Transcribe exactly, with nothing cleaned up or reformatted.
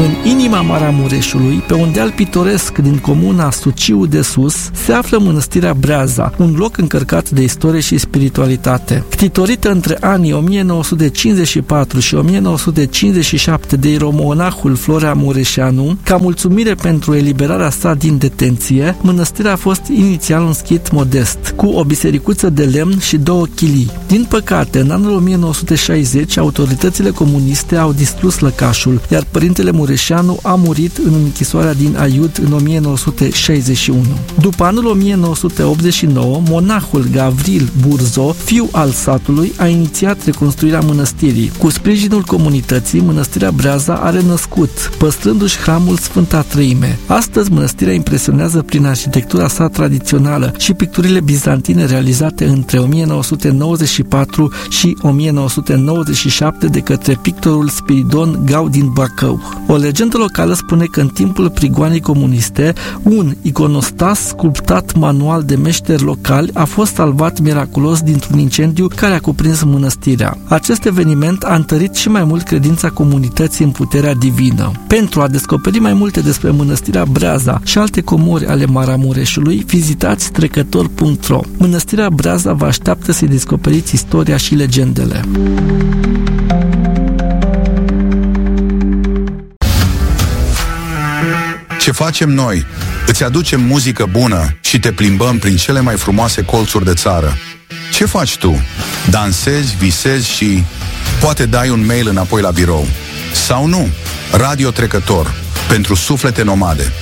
În inima Maramureșului, pe un deal pitoresc din comuna Suciu de Sus, se află Mănăstirea Breaza, un loc încărcat de istorie și spiritualitate. Ctitorită între anii o mie nouă sute cincizeci și patru și o mie nouă sute cincizeci și șapte de ieromonahul Florea Mureșanu, ca mulțumire pentru eliberarea sa din detenție, mănăstirea a fost inițial un schit modest, cu o bisericuță de lemn și două chilii. Din păcate, în anul o mie nouă sute șaizeci, autoritățile comuniste au distrus lăcașul, iar părintele Mureșanu a murit în închisoarea din Aiud în o mie nouă sute șaizeci și unu. După anul o mie nouă sute optzeci și nouă, monahul Gavril Burzo, fiu al satului, a inițiat reconstruirea mănăstirii. Cu sprijinul comunității, Mănăstirea Breaza a renăscut, păstrându-și hramul Sfânta Treime. Astăzi, mănăstirea impresionează prin arhitectura sa tradițională și picturile bizantine realizate între o mie nouă sute nouăzeci și patru și o mie nouă sute nouăzeci și șapte de către pictorul Spiridon Gau din Bacău. O legendă locală spune că în timpul prigoanei comuniste, un iconostas sculptat manual de meșteri locali a fost salvat miraculos dintr-un incendiu care a cuprins mănăstirea. Acest eveniment a întărit și mai mult credința comunității în puterea divină. Pentru a descoperi mai multe despre Mănăstirea Breaza și alte comori ale Maramureșului, vizitați trecător punct ro. Mănăstirea Breaza vă așteaptă să-i descoperiți istoria și legendele. Ce facem noi? Îți aducem muzică bună și te plimbăm prin cele mai frumoase colțuri de țară. Ce faci tu? Dansezi, visezi și poate dai un mail înapoi la birou. Sau nu? Radio Trecător, pentru suflete nomade.